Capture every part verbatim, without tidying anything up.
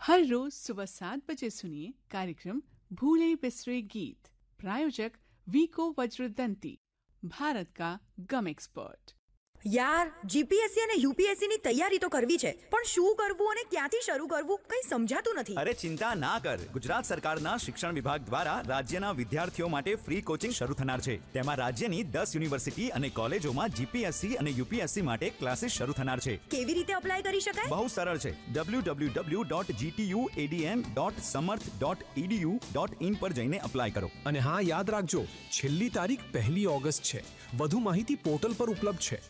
हर रोज सुबह सात बजे सुनिए कार्यक्रम भूले बिसरे गीत। प्रायोजक वीको वज्रदंती, भारत का गम एक्सपर्ट। યાર, જીપીએસસી અને યુપીએસસી ની તૈયારી તો કરવી છે, પણ શું કરવું અને ક્યાંથી શરૂ કરવું કંઈ સમજાતું નથી. અરે ચિંતા ના કર, ગુજરાત સરકારના શિક્ષણ વિભાગ દ્વારા રાજ્યના વિદ્યાર્થીઓ માટે ફ્રી કોચિંગ શરૂ થનાર છે. તેમાં રાજ્યની દસ યુનિવર્સિટી અને કોલેજોમાં જીપીએસસી અને યુપીએસસી માટે ક્લાસીસ શરૂ થનાર છે. કેવી રીતે અપ્લાય કરી શકાય? બહુ સરળ છે. W W W dot જીટીયુએડીએમ dot સમર્થ ડોટ ઈડીયુ ડોટ ઇન પર જઈને અપ્લાય કરો. અને હા, યાદ રાખજો, છેલ્લી તારીખ પહેલી ઓગસ્ટ છે. વધુ માહિતી પોર્ટલ પર ઉપલબ્ધ છે.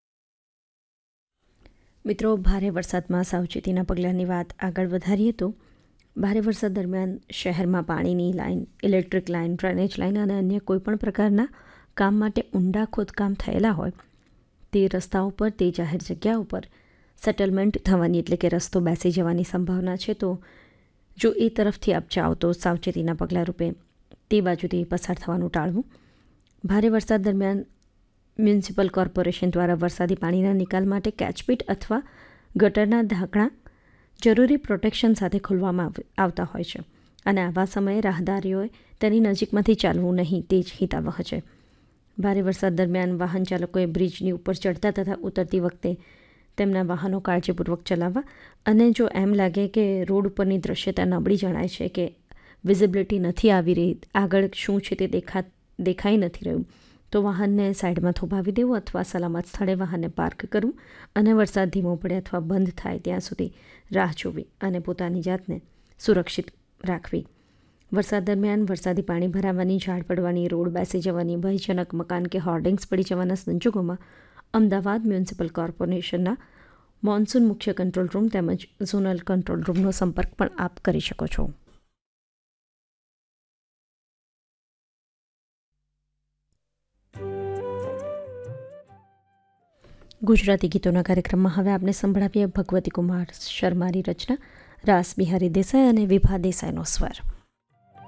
મિત્રો, ભારે વરસાદમાં સાવચેતીના પગલાંની વાત આગળ વધારીએ તો ભારે વરસાદ દરમિયાન શહેરમાં પાણીની line, electric line, drainage line અને અન્ય કોઈપણ પ્રકારના કામ માટે ઊંડા ખોદકામ થયેલા હોય તે રસ્તાઓ પર, તે જાહેર જગ્યા ઉપર સેટલમેન્ટ થવાની એટલે કે રસ્તો બેસી જવાની સંભાવના છે. તો જો એ તરફથી આપ જાઓ તો સાવચેતીના પગલાં રૂપે તે બાજુથી પસાર થવાનું ટાળવું. ભારે વરસાદ દરમિયાન મ્યુનિસિપલ કોર્પોરેશન દ્વારા વરસાદી પાણીના નિકાલ માટે કેચપીટ અથવા ગટરના ઢાંકણા જરૂરી પ્રોટેક્શન સાથે ખોલવામાં આવતા હોય છે અને આવા સમયે રાહદારીઓએ તેની નજીકમાંથી ચાલવું નહીં, તે જ હિતાવહ છે. ભારે વરસાદ દરમિયાન વાહન ચાલકોએ બ્રિજની ઉપર ચડતા તથા ઉતરતી વખતે તેમના વાહનો કાળજીપૂર્વક ચલાવવા અને જો એમ લાગે કે રોડ ઉપરની દૃશ્યતા નબળી જણાય છે કે વિઝિબિલિટી નથી આવી રહી, આગળ શું છે તે દેખા દેખાઈ નથી રહ્યું, તો વાહનને સાઈડમાં થોભાવી દેવું અથવા સલામત સ્થળે વાહનને પાર્ક કરવું અને વરસાદ ધીમો પડે અથવા બંધ થાય ત્યાં સુધી રાહ જોવી અને પોતાની જાતને સુરક્ષિત રાખવી. વરસાદ દરમિયાન વરસાદી પાણી ભરાવાની, ઝાડ પડવાની, રોડ બેસી જવાની, ભયજનક મકાન કે હોર્ડિંગ્સ પડી જવાના સંજોગોમાં અમદાવાદ મ્યુનિસિપલ કોર્પોરેશનના મોન્સૂન મુખ્ય કંટ્રોલ રૂમ તેમજ ઝોનલ કંટ્રોલ રૂમનો સંપર્ક પણ આપ કરી શકો છો. ગુજરાતી ગીતોના કાર્યક્રમમાં હવે આપણે સંભળાવીએ ભગવતી કુમાર શર્માની રચના, રાસ બિહારી દેસાઈ અને વિભા દેસાઈનો સ્વર.